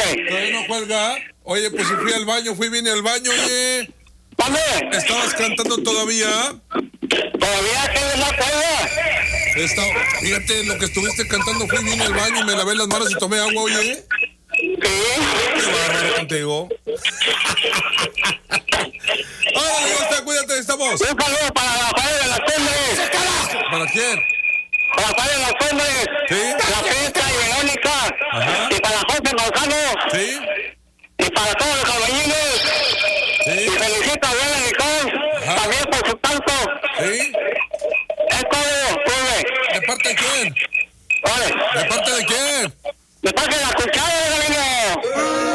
Ándale. Todavía no cuelga. Oye, pues si fui al baño, vine al baño, oye. ¿Dónde? ¿Estabas cantando todavía? ¿Todavía tienes la cuerda? Fíjate, lo que estuviste cantando, vine al baño y me lavé las manos y tomé agua, oye. Sí. Qué bárbaro contigo. ¡Órale, Costa, cuídate, estamos! Un saludo para Rafael de las Cumbres. ¿Para quién? Rafael de las Cumbres. ¿Sí? La Fiesta y Verónica. Ajá. Y para José Gonzalo. ¿Sí? Y para todos los albañiles. ¿Sí? Y felicito a Diana Nicole. Ajá. También por su canto. ¿Sí? Es todo, Cumbres. ¿De parte de quién? Vale. ¿De parte de quién? De parte de la cuchara, niño.